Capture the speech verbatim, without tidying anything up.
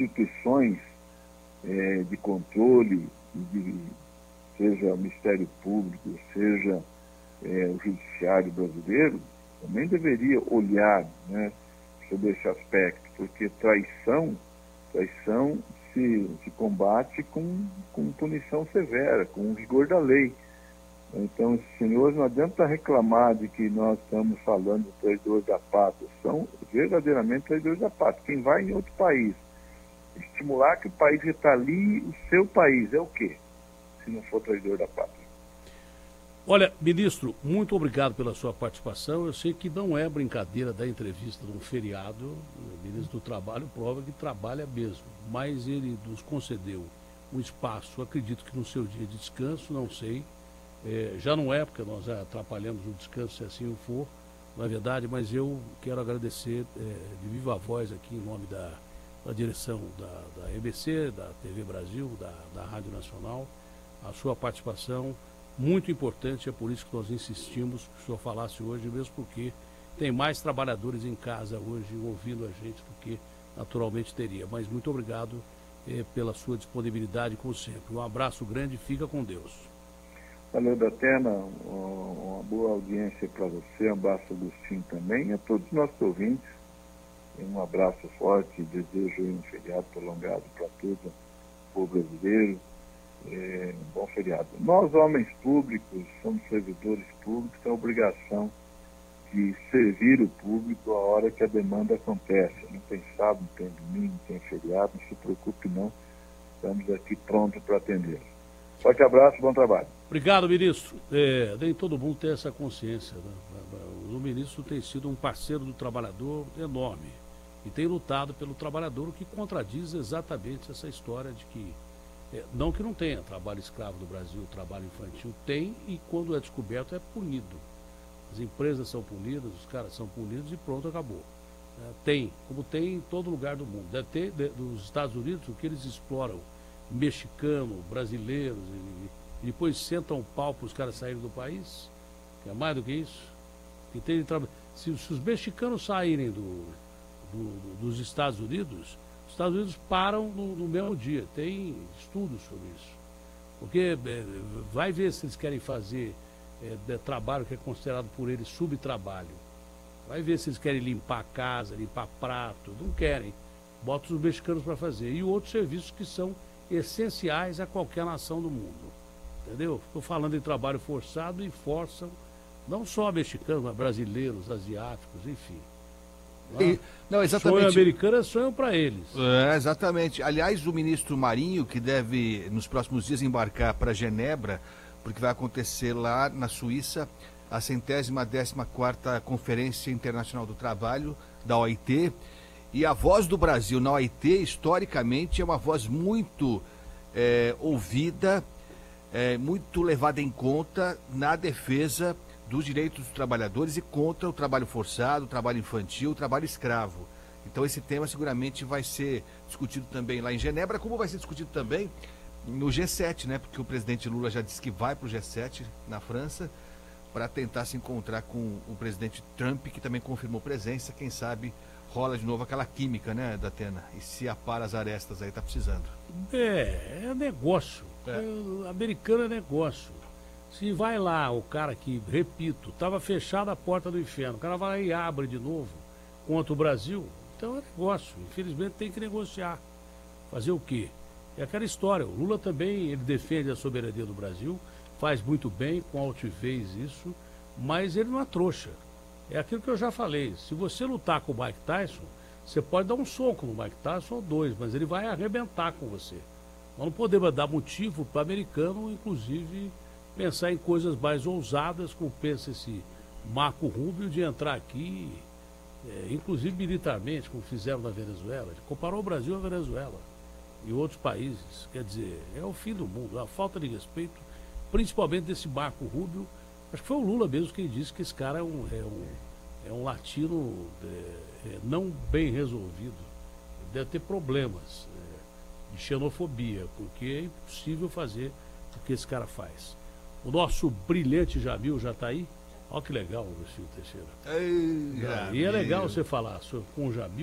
instituições é, de controle, de, seja o Ministério Público, seja é, o Judiciário brasileiro, também deveria olhar, né, sobre esse aspecto, porque traição, traição se, se combate com, com punição severa, com o rigor da lei. Então, senhores, não adianta reclamar de que nós estamos falando de traidores da pátria. São verdadeiramente traidores da pátria. Quem vai em outro país estimular que o país retalie o seu país, é o quê? Se não for traidor da pátria. Olha, ministro, muito obrigado pela sua participação. Eu sei que não é brincadeira da entrevista de um feriado. O ministro do Trabalho prova que trabalha mesmo, mas ele nos concedeu um espaço, acredito que no seu dia de descanso, não sei. É, já não é, porque nós já atrapalhamos o descanso, se assim for, na verdade, mas eu quero agradecer é, de viva voz aqui em nome da, da direção da, da E B C, da T V Brasil, da, da Rádio Nacional, a sua participação muito importante, é por isso que nós insistimos que o senhor falasse hoje, mesmo porque tem mais trabalhadores em casa hoje ouvindo a gente do que naturalmente teria. Mas muito obrigado é, pela sua disponibilidade, como sempre. Um abraço grande e fica com Deus. Valeu, Datena, uma boa audiência para você, um abraço, Agostinho, também, e a todos os nossos ouvintes. Um abraço forte, desejo um feriado prolongado para todo o povo brasileiro, é, um bom feriado. Nós, homens públicos, somos servidores públicos, temos a obrigação de servir o público a hora que a demanda acontece. Não tem sábado, não tem domingo, não tem feriado, não se preocupe não, estamos aqui prontos para atender. Forte abraço, bom trabalho. Obrigado, ministro. É, nem todo mundo tem essa consciência, né? O ministro tem sido um parceiro do trabalhador enorme e tem lutado pelo trabalhador, o que contradiz exatamente essa história de que, é, não que não tenha trabalho escravo no Brasil, trabalho infantil, tem, e quando é descoberto é punido. As empresas são punidas, os caras são punidos e pronto, acabou. É, tem, como tem em todo lugar do mundo. Deve ter, de, dos Estados Unidos, o que eles exploram, mexicano, brasileiros, e, e depois sentam o pau para os caras saírem do país, que é mais do que isso. Que tem, se, se os mexicanos saírem do, do, dos Estados Unidos, os Estados Unidos param no, no mesmo dia. Tem estudos sobre isso. Porque é, vai ver se eles querem fazer é, de trabalho que é considerado por eles subtrabalho. Vai ver se eles querem limpar a casa, limpar prato. Não querem. Bota os mexicanos para fazer. E outros serviços que são essenciais a qualquer nação do mundo. Entendeu? Estou falando em trabalho forçado e forçam não só mexicanos, mas brasileiros, asiáticos, enfim. E, não, exatamente. Sonho americano é sonho para eles. É, exatamente. Aliás, o ministro Marinho, que deve nos próximos dias embarcar para Genebra, porque vai acontecer lá na Suíça a centésima décima quarta Conferência Internacional do Trabalho, da O I T, e a voz do Brasil na O I T, historicamente, é uma voz muito é, ouvida, é, muito levada em conta na defesa dos direitos dos trabalhadores e contra o trabalho forçado, o trabalho infantil, o trabalho escravo. Então esse tema seguramente vai ser discutido também lá em Genebra, como vai ser discutido também no G sete, né? Porque o presidente Lula já disse que vai para o G sete na França para tentar se encontrar com o presidente Trump, que também confirmou presença. Quem sabe rola de novo aquela química, né, Datena? E se apara as arestas aí, tá precisando. É, é negócio. É. É, americano é negócio. Se vai lá o cara que, repito, estava fechada a porta do inferno, o cara vai lá e abre de novo contra o Brasil, então é negócio. Infelizmente tem que negociar. Fazer o quê? É aquela história. O Lula também, ele defende a soberania do Brasil, faz muito bem, com altivez isso, mas ele não é trouxa. É aquilo que eu já falei. Se você lutar com o Mike Tyson, você pode dar um soco no Mike Tyson ou dois, mas ele vai arrebentar com você. Nós não podemos dar motivo para o americano, inclusive, pensar em coisas mais ousadas, como pensa esse Marco Rubio, de entrar aqui, é, inclusive militarmente, como fizeram na Venezuela. Ele comparou o Brasil à Venezuela e outros países. Quer dizer, é o fim do mundo, a falta de respeito, principalmente desse Marco Rubio. Acho que foi o Lula mesmo quem disse que esse cara é um, é um, é um latino é, é, não bem resolvido. Deve ter problemas é, de xenofobia, porque é impossível fazer o que esse cara faz. O nosso brilhante Jamil já está aí? Olha que legal, Agostinho Teixeira. Ei, e é legal você falar sobre, com o Jamil.